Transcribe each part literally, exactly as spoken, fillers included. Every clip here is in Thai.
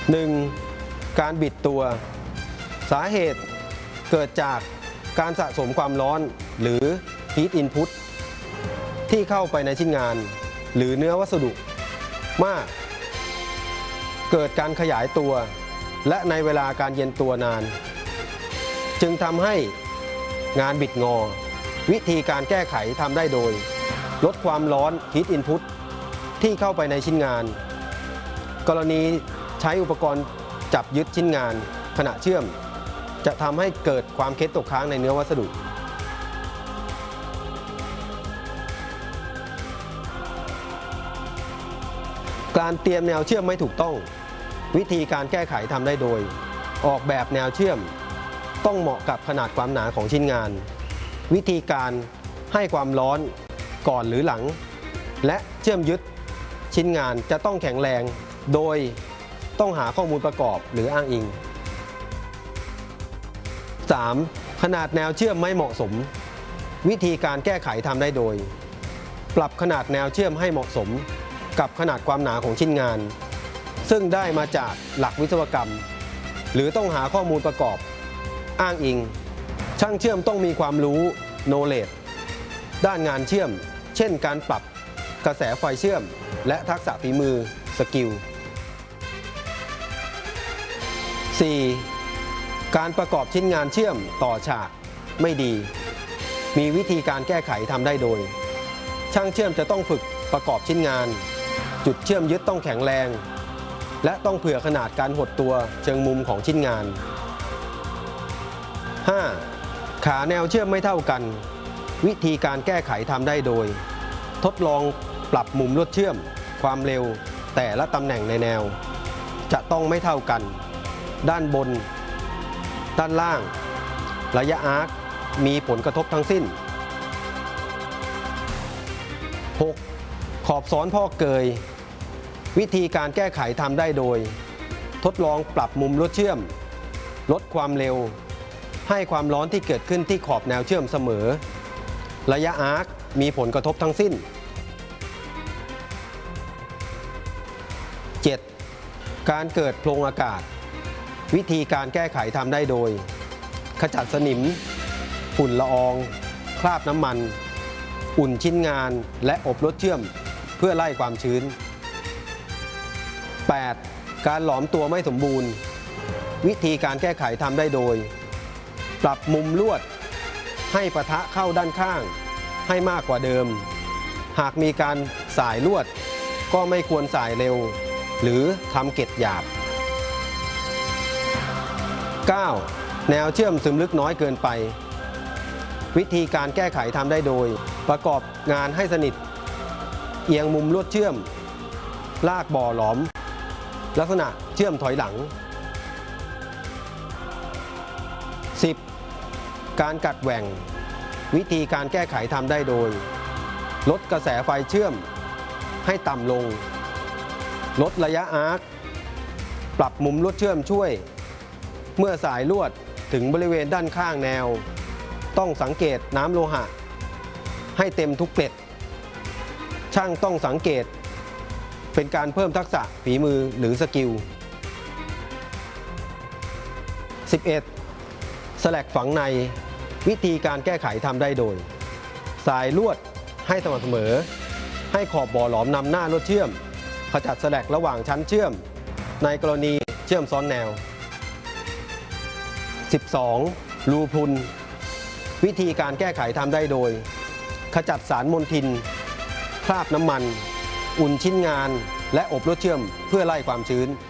หนึ่ง การบิดตัวสาเหตุเกิดจากการสะสมความร้อนหรือ heat input ที่เข้าไปในชิ้นงานหรือเนื้อวัสดุมากเกิดการขยายตัวและในเวลาการเย็นตัวนานจึงทำให้งานบิดงอวิธีการแก้ไขทำได้โดยลดความร้อน heat input ที่เข้าไปในชิ้นงานกรณีใช้อุปกรณ์จับยึดชิ้นงานขณะเชื่อมจะทำให้เกิดความเคล็ดตกค้างในเนื้อวัสดุการเตรียมแนวเชื่อมไม่ถูกต้องวิธีการแก้ไขทำได้โดยออกแบบแนวเชื่อมต้องเหมาะกับขนาดความหนาของชิ้นงานวิธีการให้ความร้อนก่อนหรือหลังและเชื่อมยึดชิ้นงานจะต้องแข็งแรงโดยต้องหาข้อมูลประกอบหรืออ้างอิง สาม ขนาดแนวเชื่อมไม่เหมาะสมวิธีการแก้ไขทำได้โดยปรับขนาดแนวเชื่อมให้เหมาะสมกับขนาดความหนาของชิ้นงานซึ่งได้มาจากหลักวิศวกรรมหรือต้องหาข้อมูลประกอบอ้างอิงช่างเชื่อมต้องมีความรู้ knowledge ด้านงานเชื่อมเช่นการปรับกระแสไฟเชื่อมและทักษะฝีมือสกิล สี่ การประกอบชิ้นงานเชื่อมต่อฉากไม่ดีมีวิธีการแก้ไขทำได้โดยช่างเชื่อมจะต้องฝึกประกอบชิ้นงานจุดเชื่อมยึดต้องแข็งแรงและต้องเผื่อขนาดการหดตัวเชิงมุมของชิ้นงาน ห้า ขาแนวเชื่อมไม่เท่ากันวิธีการแก้ไขทำได้โดยทดลองปรับมุมลวดเชื่อมความเร็วแต่ละตำแหน่งในแนวจะต้องไม่เท่ากันด้านบนด้านล่างระยะอาร์คมีผลกระทบทั้งสิ้น หก ขอบซ้อนพอกเกยวิธีการแก้ไขทำได้โดยทดลองปรับมุมลวดเชื่อมลดความเร็วให้ความร้อนที่เกิดขึ้นที่ขอบแนวเชื่อมเสมอระยะอาร์คมีผลกระทบทั้งสิ้น เจ็ด การเกิดโพรงอากาศวิธีการแก้ไขทำได้โดยขจัดสนิมฝุ่นละอองคราบน้ำมันอุ่นชิ้นงานและอบลวดเชื่อมเพื่อไล่ความชื้น แปด การหลอมตัวไม่สมบูรณ์วิธีการแก้ไขทำได้โดยปรับมุมลวดให้ปะทะเข้าด้านข้างให้มากกว่าเดิมหากมีการสายลวดก็ไม่ควรสายเร็วหรือทำเกล็ดหยาบ เก้า แนวเชื่อมซึมลึกน้อยเกินไปวิธีการแก้ไขทำได้โดยประกอบงานให้สนิทเอียงมุมลวดเชื่อมลากบ่อหลอมลักษณะเชื่อมถอยหลัง สิบ การกัดแหว่งวิธีการแก้ไขทำได้โดยลดกระแสไฟเชื่อมให้ต่ำลงลดระยะอาร์คปรับมุมลวดเชื่อมช่วยเมื่อสายลวดถึงบริเวณด้านข้างแนวต้องสังเกตน้ำโลหะให้เต็มทุกเกล็ดช่างต้องสังเกตเป็นการเพิ่มทักษะฝีมือหรือสกิล สิบเอ็ด สแลกฝังในวิธีการแก้ไขทำได้โดยสายลวดให้สม่ำเสมอให้ขอบบ่อหลอมนำหน้าลวดเชื่อมขจัดสแลกระหว่างชั้นเชื่อมในกรณีเชื่อมซ้อนแนว สิบสอง รูพรุนวิธีการแก้ไขทำได้โดยขจัดสารมลทินคราบน้ำมันอุ่นชิ้นงานและอบลวดเชื่อมเพื่อไล่ความชื้น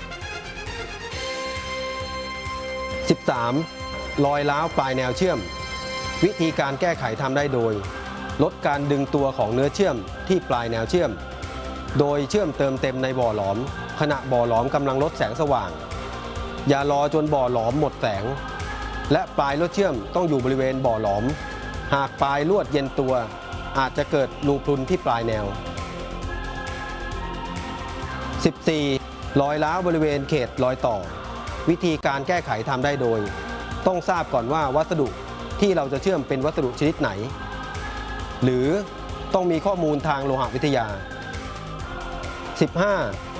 สิบสาม รอยร้าวปลายแนวเชื่อมวิธีการแก้ไขทำได้โดยลดการดึงตัวของเนื้อเชื่อมที่ปลายแนวเชื่อมโดยเชื่อมเติมเต็มในบ่อหลอมขณะบ่อหลอมกำลังลดแสงสว่างอย่ารอจนบ่อหลอมหมดแสงและปลายลวดเชื่อมต้องอยู่บริเวณบ่อหลอมหากปลายลวดเย็นตัวอาจจะเกิดรูพรุนที่ปลายแนว สิบสี่ รอยร้าวบริเวณเขตรอยต่อวิธีการแก้ไขทำได้โดยต้องทราบก่อนว่าวัสดุที่เราจะเชื่อมเป็นวัสดุชนิดไหนหรือต้องมีข้อมูลทางโลหะวิทยา สิบห้า